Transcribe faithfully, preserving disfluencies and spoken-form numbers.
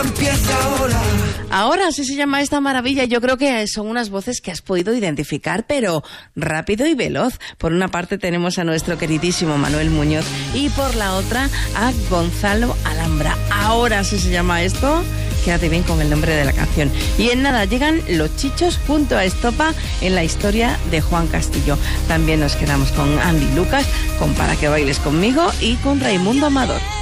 Ahora así se llama esta maravilla. Yo creo que son unas voces que has podido identificar, pero rápido y veloz. Por una parte tenemos a nuestro queridísimo Manuel Muñoz y por la otra a Gonzalo Alhambra. Ahora así se llama esto. Quédate bien con el nombre de la canción. Y en nada llegan Los Chichos junto a Estopa en la historia de Juan Castillo. También nos quedamos con Andy Lucas, con Para que bailes conmigo y con Raimundo Amador.